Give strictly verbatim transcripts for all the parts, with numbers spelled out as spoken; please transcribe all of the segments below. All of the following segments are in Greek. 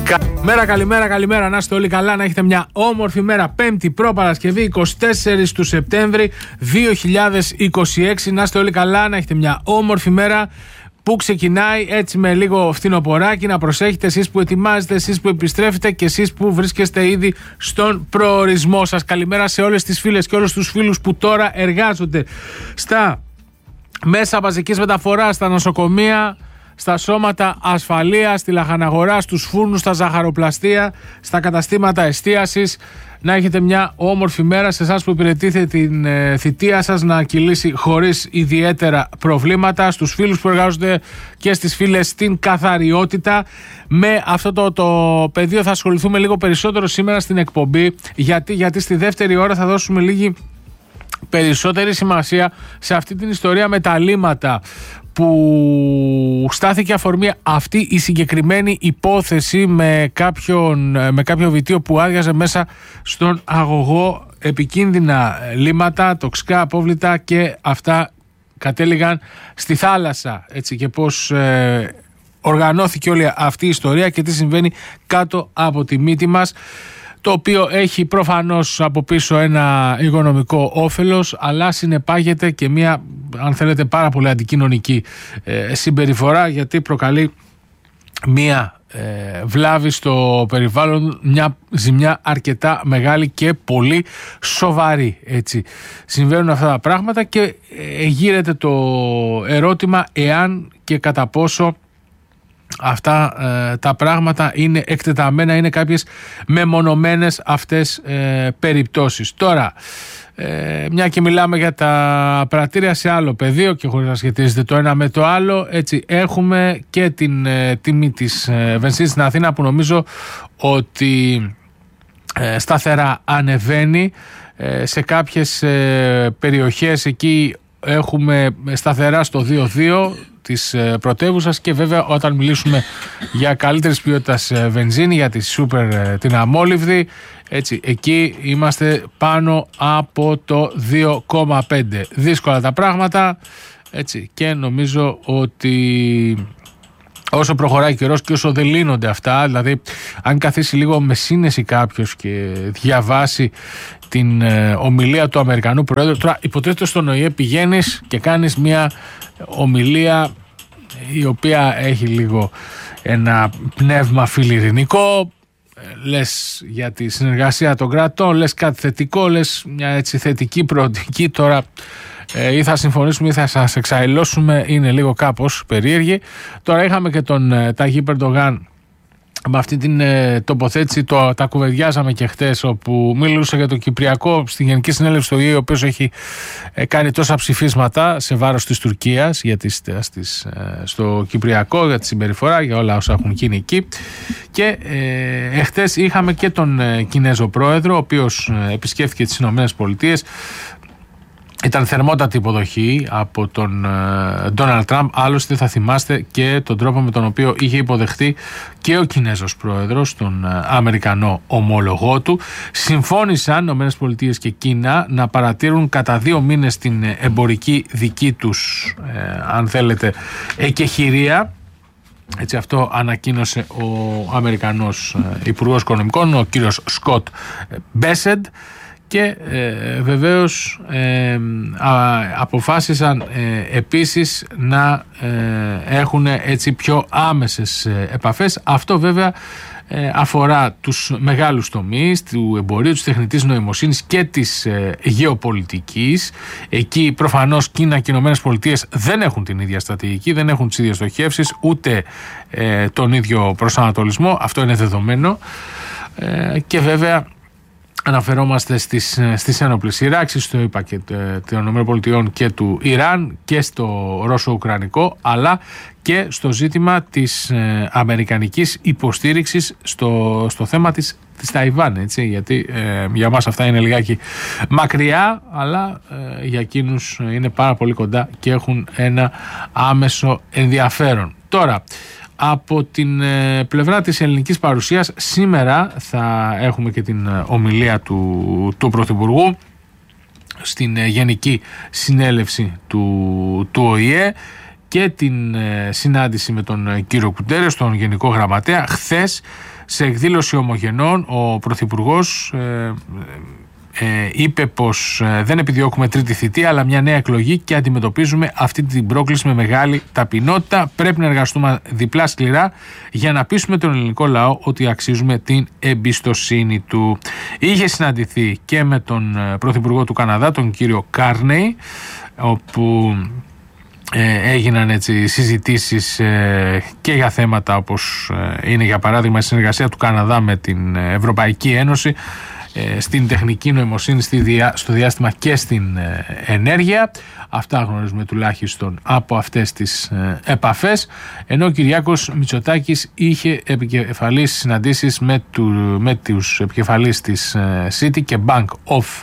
Καλημέρα, καλημέρα, καλημέρα. Να είστε όλοι καλά, να έχετε μια όμορφη μέρα. Πέμπτη προπαρασκευή, εικοστή τέταρτη του Σεπτέμβρη δύο χιλιάδες είκοσι έξι. Να είστε όλοι καλά, να έχετε μια όμορφη μέρα που ξεκινάει έτσι με λίγο φθινοποράκι. Να προσέχετε εσείς που ετοιμάζετε, εσείς που επιστρέφετε και εσείς που βρίσκεστε ήδη στον προορισμό σας. Καλημέρα σε όλες τις φίλες και όλους τους φίλους που τώρα εργάζονται στα μέσα μαζικής μεταφοράς, στα νοσοκομεία, στα σώματα ασφαλείας, στη λαχαναγορά, στους φούρνους, στα ζαχαροπλαστεία, στα καταστήματα εστίασης. Να έχετε μια όμορφη μέρα. Σε εσάς που υπηρετείτε την ε, θητεία σας να κυλήσει χωρίς ιδιαίτερα προβλήματα. Στους φίλους που εργάζονται και στις φίλες στην καθαριότητα. Με αυτό το, το πεδίο θα ασχοληθούμε λίγο περισσότερο σήμερα στην εκπομπή. Γιατί, γιατί στη δεύτερη ώρα θα δώσουμε λίγη περισσότερη σημασία σε αυτή την ιστορία με τα λίμματα που στάθηκε αφορμή αυτή η συγκεκριμένη υπόθεση με, κάποιον, με κάποιο βιτίο που άδειαζε μέσα στον αγωγό επικίνδυνα λίμματα, τοξικά απόβλητα και αυτά κατέληγαν στη θάλασσα. Έτσι, και πώς ε, οργανώθηκε όλη αυτή η ιστορία και τι συμβαίνει κάτω από τη μύτη μας, το οποίο έχει προφανώς από πίσω ένα οικονομικό όφελος, αλλά συνεπάγεται και μια, αν θέλετε, πάρα πολύ αντικοινωνική ε, συμπεριφορά, γιατί προκαλεί μια ε, βλάβη στο περιβάλλον, μια ζημιά αρκετά μεγάλη και πολύ σοβαρή. Έτσι συμβαίνουν αυτά τα πράγματα και ε, γύρεται το ερώτημα εάν και κατά πόσο αυτά ε, τα πράγματα είναι εκτεταμένα, είναι κάποιες μεμονωμένες αυτές ε, περιπτώσεις. Τώρα, ε, μια και μιλάμε για τα πρατήρια σε άλλο πεδίο και χωρίς να σχετίζεται το ένα με το άλλο, έτσι έχουμε και την ε, τιμή της ε, βενζίνης στην Αθήνα, που νομίζω ότι ε, σταθερά ανεβαίνει. Ε, σε κάποιες ε, περιοχές εκεί έχουμε σταθερά στο δύο δύο της πρωτεύουσας, και βέβαια όταν μιλήσουμε για καλύτερης ποιότητας βενζίνη, για τη σούπερ την αμόλυβδη, έτσι, εκεί είμαστε πάνω από το δύο κόμμα πέντε. Δύσκολα τα πράγματα, έτσι, και νομίζω ότι όσο προχωράει ο καιρός και όσο δεν λύνονται αυτά, δηλαδή αν καθίσει λίγο με σύνεση κάποιος και διαβάσει την ε, ομιλία του Αμερικανού Προέδρου, τώρα υποτίθεται στον Ο Η Ε πηγαίνεις και κάνεις μια ομιλία η οποία έχει λίγο ένα πνεύμα φιλιρινικό, λες για τη συνεργασία των κρατών, λες κάτι θετικό, λες μια έτσι θετική προοπτική. Τώρα ε, ή θα συμφωνήσουμε ή θα σας εξαηλώσουμε, είναι λίγο κάπως περίεργη. Τώρα είχαμε και τον ε, Ταγί Ερντογάν με αυτή την ε, τοποθέτηση, το, τα κουβεντιάζαμε και χτες, όπου μίλησε για το Κυπριακό στη Γενική Συνέλευση του Ο Η Ε, ο οποίος έχει ε, κάνει τόσα ψηφίσματα σε βάρος της Τουρκίας για τις, στις, ε, στο Κυπριακό, για τη συμπεριφορά, για όλα όσα έχουν γίνει εκεί. Και ε, εχτες είχαμε και τον ε, Κινέζο πρόεδρο, ο οποίος ε, επισκέφθηκε τις Ηνωμένες Πολιτείες. Ήταν θερμότατη υποδοχή από τον Ντόναλντ Τραμπ. Άλλωστε θα θυμάστε και τον τρόπο με τον οποίο είχε υποδεχτεί και ο Κινέζος πρόεδρος τον Αμερικανό ομόλογό του. Συμφώνησαν ΗΠΑ και Κίνα να παρατήρουν κατά δύο μήνες την εμπορική δική τους, ε, αν θέλετε, εκεχηρία. Έτσι, αυτό ανακοίνωσε ο Αμερικανός Υπουργός Οικονομικών, ο κύριος Σκοτ Μπέσεντ. Και ε, βεβαίως ε, α, αποφάσισαν ε, επίσης να ε, έχουν έτσι πιο άμεσες ε, επαφές. Αυτό βέβαια ε, αφορά τους μεγάλους τομείς του εμπορίου, της τεχνητής νοημοσύνης και της ε, γεωπολιτικής. Εκεί προφανώς Κίνα και οι Ηνωμένες Πολιτείες δεν έχουν την ίδια στρατηγική, δεν έχουν τις ίδιες στοχεύσεις, ούτε ε, τον ίδιο προσανατολισμό. Αυτό είναι δεδομένο. Ε, και βέβαια αναφερόμαστε στις, στις ένοπλες σειράξεις, το είπα, και των ΗΠΑ και του Ιράν, και στο Ρώσο-Ουκρανικό, αλλά και στο ζήτημα της ε, αμερικανικής υποστήριξης στο, στο θέμα της, της Ταϊβάν, έτσι, γιατί ε, για μας αυτά είναι λιγάκι μακριά, αλλά ε, για εκείνους είναι πάρα πολύ κοντά και έχουν ένα άμεσο ενδιαφέρον. Τώρα, από την ε, πλευρά της ελληνικής παρουσίας, σήμερα θα έχουμε και την ε, ομιλία του, του Πρωθυπουργού στην ε, Γενική Συνέλευση του, του Ο Η Ε. και την ε, συνάντηση με τον ε, κύριο Κουτέρες, τον Γενικό Γραμματέα. Χθες, σε εκδήλωση ομογενών, ο Πρωθυπουργός ε, ε, είπε πως ε, δεν επιδιώκουμε τρίτη θητεία αλλά μια νέα εκλογή και αντιμετωπίζουμε αυτή την πρόκληση με μεγάλη ταπεινότητα. Πρέπει να εργαστούμε διπλά σκληρά για να πείσουμε τον ελληνικό λαό ότι αξίζουμε την εμπιστοσύνη του. Είχε συναντηθεί και με τον ε, Πρωθυπουργό του Καναδά, τον κύριο Κάρνεϊ, όπου Ε, έγιναν έτσι συζητήσεις ε, και για θέματα όπως ε, είναι για παράδειγμα η συνεργασία του Καναδά με την Ευρωπαϊκή Ένωση ε, στην τεχνική νοημοσύνη, στη διά, στο διάστημα και στην ε, ενέργεια. Αυτά γνωρίζουμε τουλάχιστον από αυτές τις ε, επαφές, ενώ ο Κυριάκος Μητσοτάκης είχε επικεφαλής συναντήσεις με, του, με τους επικεφαλείς της ε, City και Bank of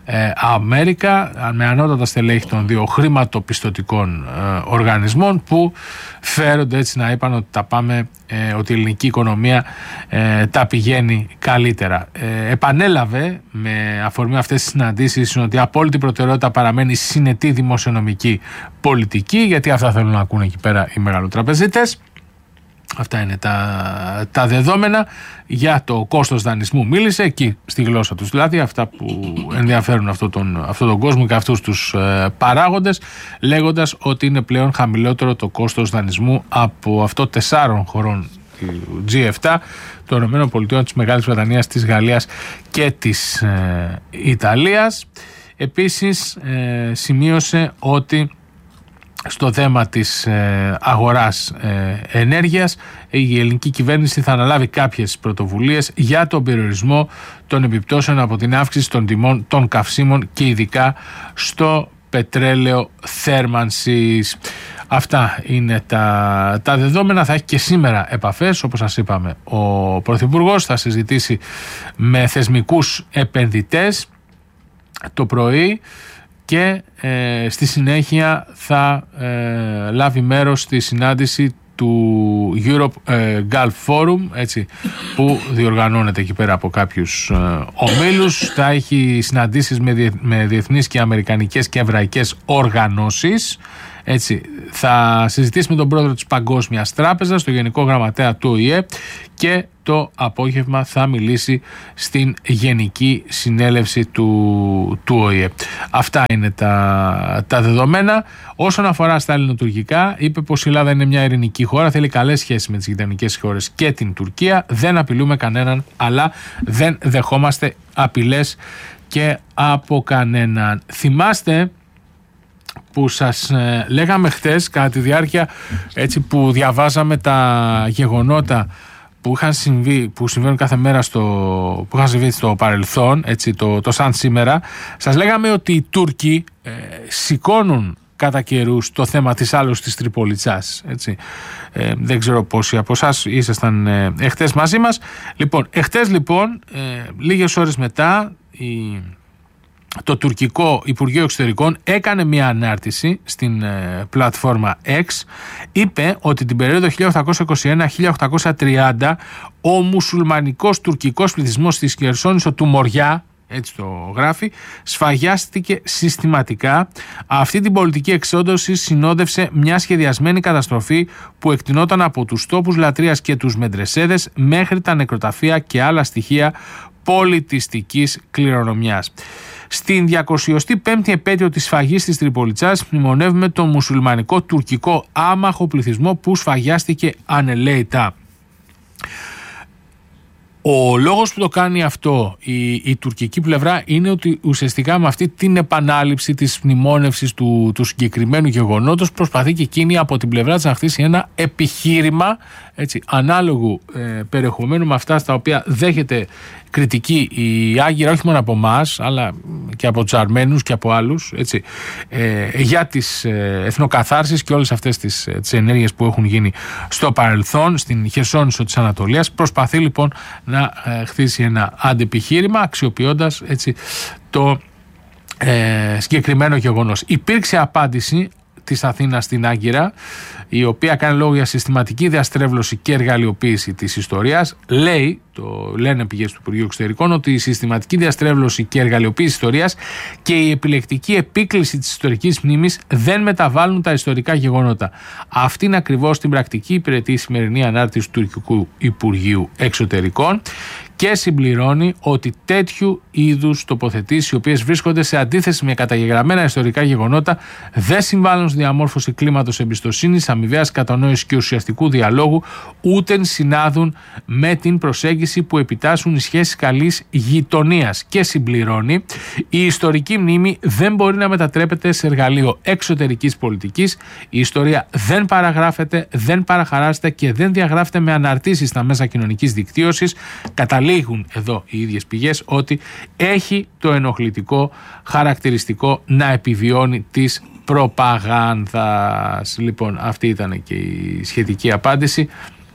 Αμέρικα, με ανώτατα στελέχη των δύο χρηματοπιστωτικών ε, οργανισμών, που φέρονται έτσι να είπαν ότι τα πάμε, ε, ότι η ελληνική οικονομία ε, τα πηγαίνει καλύτερα. Ε, επανέλαβε με αφορμή αυτές τις συναντήσεις ότι η απόλυτη προτεραιότητα παραμένει συνετή δημοσιονομική πολιτική, γιατί αυτά θέλουν να ακούνε εκεί πέρα οι μεγαλοτραπεζίτες. Αυτά είναι τα, τα δεδομένα. Για το κόστος δανεισμού μίλησε, εκεί στη γλώσσα τους δηλαδή, αυτά που ενδιαφέρουν αυτόν τον, αυτό τον κόσμο και αυτούς τους ε, παράγοντες, λέγοντας ότι είναι πλέον χαμηλότερο το κόστος δανεισμού από αυτό τεσσάρων χωρών του τζι επτά, των ΗΠΑ, της Μεγάλης Βρετανίας, της Γαλλίας και της ε, Ιταλίας. Επίσης ε, σημείωσε ότι στο θέμα της ε, αγοράς ε, ενέργειας, η ελληνική κυβέρνηση θα αναλάβει κάποιες πρωτοβουλίες για τον περιορισμό των επιπτώσεων από την αύξηση των τιμών των καυσίμων και ειδικά στο πετρέλαιο θέρμανσης. Αυτά είναι τα, τα δεδομένα. Θα έχει και σήμερα επαφές, όπως σας είπαμε. Ο Πρωθυπουργός θα συζητήσει με θεσμικούς επενδυτές το πρωί και ε, στη συνέχεια θα ε, λάβει μέρος στη συνάντηση του Europe ε, Gulf Forum, έτσι, που διοργανώνεται εκεί πέρα από κάποιους ε, ομίλους. Θα έχει συναντήσεις με, διεθ, με διεθνείς και αμερικανικές και εβραϊκές οργανώσεις. Έτσι, θα συζητήσει με τον πρόεδρο της Παγκόσμιας Τράπεζας, τον Γενικό Γραμματέα του Ο Η Ε, και το απόγευμα θα μιλήσει στην Γενική Συνέλευση του, του Ο Η Ε. Αυτά είναι τα, τα δεδομένα. Όσον αφορά στα ελληνοτουρκικά, είπε πως η Ελλάδα είναι μια ειρηνική χώρα, θέλει καλές σχέσεις με τις γειτονικές χώρες και την Τουρκία. Δεν απειλούμε κανέναν, αλλά δεν δεχόμαστε απειλές και από κανέναν. Θυμάστε που σας ε, λέγαμε χτες κατά τη διάρκεια, έτσι, που διαβάζαμε τα γεγονότα που είχαν συμβεί, που συμβαίνουν κάθε μέρα στο, που είχαν συμβεί στο παρελθόν, έτσι, το, το σαν σήμερα. Σας λέγαμε ότι οι Τούρκοι ε, σηκώνουν κατά καιρούς το θέμα της άλωσης της Τριπολιτσάς, έτσι. Ε, δεν ξέρω πόσοι από εσάς ήσασταν ε, εχθές μαζί μας. Λοιπόν, εχθές λοιπόν, ε, λίγες ώρες μετά, η το τουρκικό Υπουργείο Εξωτερικών έκανε μια ανάρτηση στην ε, πλατφόρμα X. Είπε ότι την περίοδο χίλια οκτακόσια είκοσι ένα με χίλια οκτακόσια τριάντα ο μουσουλμανικός τουρκικός πληθυσμός στη Χερσόνησο του Μοριά, έτσι το γράφει, σφαγιάστηκε συστηματικά. Αυτή την πολιτική εξόντωση συνόδευσε μια σχεδιασμένη καταστροφή που εκτινόταν από τους τόπους λατρείας και τους μεντρεσέδες μέχρι τα νεκροταφεία και άλλα στοιχεία πολιτιστικής κληρονομιάς. Στην διακοσιοστή πέμπτη επέτειο της σφαγής της Τριπολιτσάς μνημονεύουμε τον μουσουλμανικό τουρκικό άμαχο πληθυσμό που σφαγιάστηκε ανελαίητα. Ο λόγος που το κάνει αυτό η, η τουρκική πλευρά είναι ότι ουσιαστικά με αυτή την επανάληψη της μνημόνευσης του, του συγκεκριμένου γεγονότος προσπαθεί και εκείνη από την πλευρά της να χτίσει ένα επιχείρημα, έτσι, ανάλογου ε, περιεχομένου με αυτά στα οποία δέχεται κριτική η Άγκυρα, όχι μόνο από εμάς αλλά και από τους Αρμένους και από άλλους, έτσι, ε, για τις ε, εθνοκαθάρσεις και όλες αυτές τις, ε, τις ενέργειες που έχουν γίνει στο παρελθόν στην Χερσόνησο της Ανατολίας. Προσπαθεί λοιπόν να ε, χτίσει ένα αντεπιχείρημα αξιοποιώντας, έτσι, το ε, συγκεκριμένο γεγονός. Υπήρξε απάντηση της Αθήνας στην Άγκυρα, η οποία κάνει λόγο για συστηματική διαστρέβλωση και εργαλειοποίηση της ιστορίας. Λέει, το λένε πηγές του Υπουργείου Εξωτερικών, ότι η συστηματική διαστρέβλωση και εργαλειοποίηση της ιστορίας και η επιλεκτική επίκληση της ιστορικής μνήμης δεν μεταβάλλουν τα ιστορικά γεγονότα. Αυτήν ακριβώς την πρακτική υπηρετεί η σημερινή ανάρτηση του τουρκικού Υπουργείου Εξωτερικών. Και συμπληρώνει ότι τέτοιου είδους τοποθετήσεις, οι οποίες βρίσκονται σε αντίθεση με καταγεγραμμένα ιστορικά γεγονότα, δεν συμβάλλουν στη διαμόρφωση κλίματος εμπιστοσύνης, αμοιβαίας κατανόησης και ουσιαστικού διαλόγου, ούτε συνάδουν με την προσέγγιση που επιτάσσουν οι σχέσεις καλής γειτονίας. Και συμπληρώνει, η ιστορική μνήμη δεν μπορεί να μετατρέπεται σε εργαλείο εξωτερικής πολιτικής. Η ιστορία δεν παραγράφεται, δεν παραχαράσσεται και δεν διαγράφεται με αναρτήσεις στα μέσα κοινωνικής δικτύωσης. Καταλήγουν εδώ οι ίδιες πηγές ότι έχει το ενοχλητικό χαρακτηριστικό να επιβιώνει της προπαγάνδας. Λοιπόν, αυτή ήταν και η σχετική απάντηση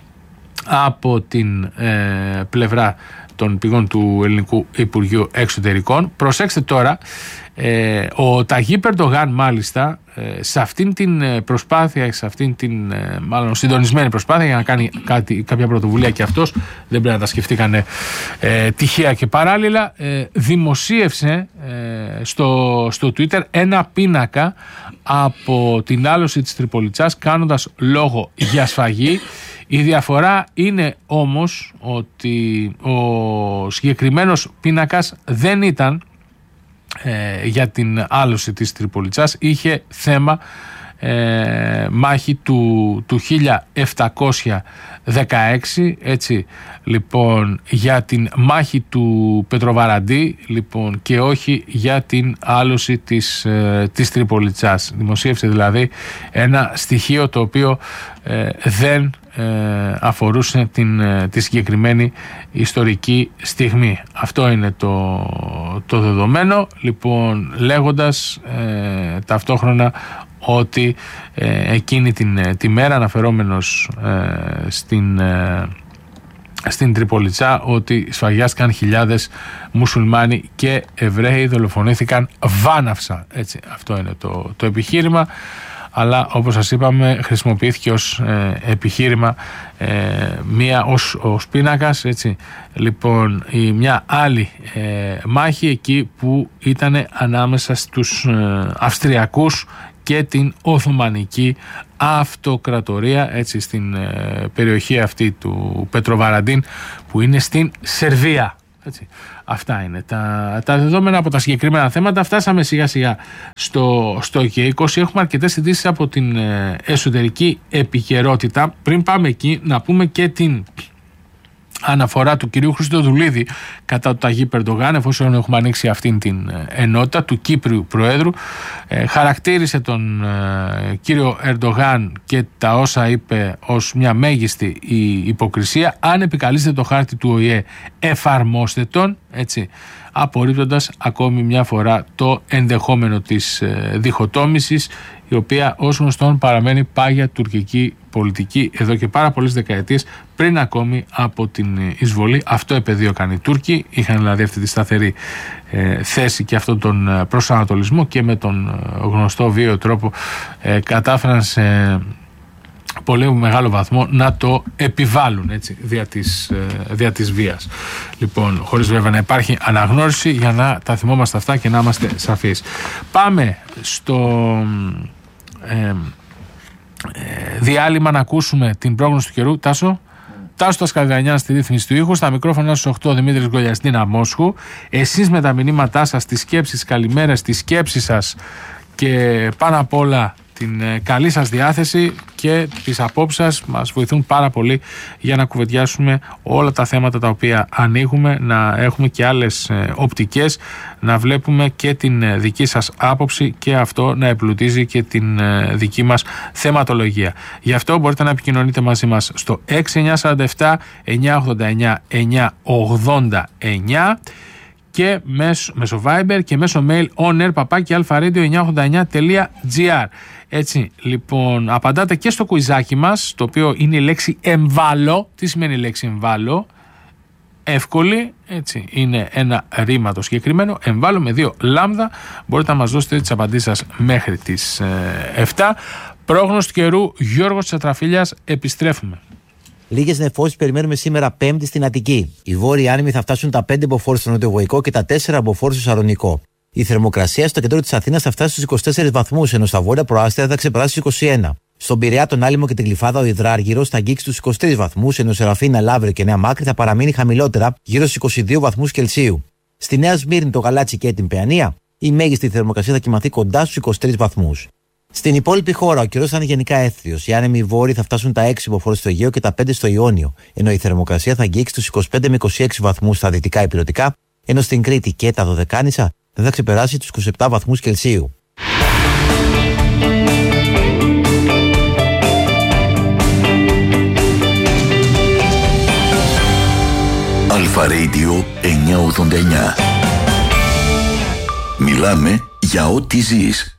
από την ε, πλευρά των πηγών του Ελληνικού Υπουργείου Εξωτερικών. Προσέξτε τώρα, ε, ο Ταγίπ Ερντογάν μάλιστα ε, σε αυτήν την προσπάθεια, σε αυτήν την ε, μάλλον συντονισμένη προσπάθεια για να κάνει κάτι, κάποια πρωτοβουλία και αυτός, δεν πρέπει να τα σκεφτήκανε ε, τυχαία και παράλληλα, ε, δημοσίευσε ε, στο, στο Twitter ένα πίνακα από την άλωση της Τριπολιτσάς κάνοντας λόγο για σφαγή. Η διαφορά είναι όμως ότι ο συγκεκριμένος πίνακας δεν ήταν ε, για την άλωση της Τριπολιτσάς, είχε θέμα ε, μάχη του, του χίλια επτακόσια δεκαέξι, έτσι, λοιπόν, για την μάχη του Πετροβαραντί, λοιπόν, και όχι για την άλωση της, ε, της Τριπολιτσάς. Δημοσίευσε δηλαδή ένα στοιχείο το οποίο ε, δεν ε, αφορούσε την, ε, τη συγκεκριμένη ιστορική στιγμή. Αυτό είναι το, το δεδομένο, λοιπόν, λέγοντας ε, ταυτόχρονα ότι ε, εκείνη την τη μέρα, αναφερόμενος ε, στην, ε, στην Τριπολιτσά, ότι σφαγιάστηκαν χιλιάδες μουσουλμάνοι και Εβραίοι, δολοφονήθηκαν βάναυσα. Έτσι, αυτό είναι το, το επιχείρημα, αλλά όπως σας είπαμε χρησιμοποιήθηκε ως ε, επιχείρημα ε, μία ως, ως πίνακας, έτσι, λοιπόν, η, μια άλλη ε, μάχη εκεί που ήταν ανάμεσα στους ε, Αυστριακούς και την Οθωμανική Αυτοκρατορία, έτσι, στην ε, περιοχή αυτή του Πετροβαραντίν που είναι στην Σερβία. Έτσι. Αυτά είναι τα, τα δεδομένα από τα συγκεκριμένα θέματα. Φτάσαμε σιγά σιγά στο, στο Κ είκοσι. Έχουμε αρκετές ειδήσεις από την ε, εσωτερική επικαιρότητα. Πριν πάμε εκεί, να πούμε και την αναφορά του κυρίου Χριστοδουλίδη κατά του Ταγίπ Ερντογάν, εφόσον έχουμε ανοίξει αυτήν την ενότητα του Κύπριου Προέδρου. Ε, χαρακτήρισε τον ε, κύριο Ερντογάν και τα όσα είπε ως μια μέγιστη η υποκρισία. Αν επικαλείστε το χάρτη του Ο Η Ε, εφαρμόστε τον, έτσι, απορρίπτοντας ακόμη μια φορά το ενδεχόμενο της ε, διχοτόμησης, η οποία ως γνωστόν παραμένει πάγια τουρκική πολιτική εδώ και πάρα πολλές δεκαετίες, πριν ακόμη από την εισβολή. Αυτό επεδίωκαν οι Τούρκοι, είχαν δηλαδή αυτή τη σταθερή ε, θέση και αυτόν τον προσανατολισμό και με τον γνωστό βίαιο τρόπο ε, κατάφεραν σε πολύ μεγάλο βαθμό να το επιβάλλουν, έτσι, δια της, ε, δια της βίας. Λοιπόν, χωρίς βέβαια να υπάρχει αναγνώριση, για να τα θυμόμαστε αυτά και να είμαστε σαφείς. Πάμε στο ε, ε, διάλειμμα να ακούσουμε την πρόγνωση του καιρού. Τάσο. Τάσο Τασκαλιανιάν στη ρύθμιση του ήχου, στα μικρόφωνα στους οκτώ Δημήτρης Γκολιαστίνα Μόσχου. Εσείς με τα μηνύματά σας, τις σκέψεις, καλημέρες, τις σκέψεις σας και πάνω απ' όλα την καλή σας διάθεση και τις απόψεις σας μας βοηθούν πάρα πολύ για να κουβεντιάσουμε όλα τα θέματα τα οποία ανοίγουμε, να έχουμε και άλλες οπτικές, να βλέπουμε και την δική σας άποψη και αυτό να εμπλουτίζει και την δική μας θεματολογία. Γι' αυτό μπορείτε να επικοινωνείτε μαζί μας στο έξι εννιά τέσσερα επτά εννιά ογδόντα εννιά εννιά ογδόντα εννιά και μέσω, μέσω Viber και μέσω mail onair παπάκι αλφα-radio εννιά ογδόντα εννιά τελεία τζι άρ. Έτσι, λοιπόν, απαντάτε και στο κουιζάκι μας, το οποίο είναι η λέξη εμβάλω. Τι σημαίνει η λέξη εμβάλω? εύκολη, έτσι, είναι ένα ρήμα το συγκεκριμένο. Εμβάλλω με δύο λάμδα. Μπορείτε να μας δώσετε τις απαντήσεις σας μέχρι τις ε, εφτά. Πρόγνωση του καιρού, Γιώργος Τσατραφίλιας, επιστρέφουμε. Λίγες νεφώσεις περιμένουμε σήμερα Πέμπτη στην Αττική. Οι βόρειοι άνεμοι θα φτάσουν τα πέντε μποφόρ στο νοτιοβοϊκό και τα τέσσερα μποφόρ στο Σαλονικό. Η θερμοκρασία στο κέντρο της Αθήνας θα φτάσει στους είκοσι τέσσερις βαθμούς, ενώ στα βόρεια προάστια θα ξεπεράσει τους είκοσι ένα. Στον Πειραιά, τον Άλυμο και την Γλυφάδα, ο Υδράργυρος θα αγγίξει τους είκοσι τρεις βαθμούς, ενώ Σεραφείνα, Λαύριο και Νέα Μάκρη θα παραμείνει χαμηλότερα, γύρω στους είκοσι δύο βαθμούς Κελσίου. Στη Νέα Σμύρνη, το Γαλάτσι και την Παιανία, η μέγιστη θερμοκρασία θα κοιμαθεί κοντά στους είκοσι τρεις βαθμούς. Στην υπόλοιπη χώρα, ο καιρός θα είναι γενικά έθριος. Οι άνεμοι βόρειοι θα φτάσουν τα έξι μποφόρ στο Αιγαίο και τα πέντε στο Ιόνιο, ενώ η θερμοκρασία θα αγγίξει τους είκοσι πέντε με είκοσι έξι βαθμούς στα δυτικά υπηρετικά, ενώ στην Κρήτη και τα Δωδεκάνησα δεν θα ξεπεράσει τους είκοσι επτά βαθμούς Κελσίου. Αλφα Radio εννιακόσια ογδόντα εννιά. Μιλάμε για ό,τι ζεις.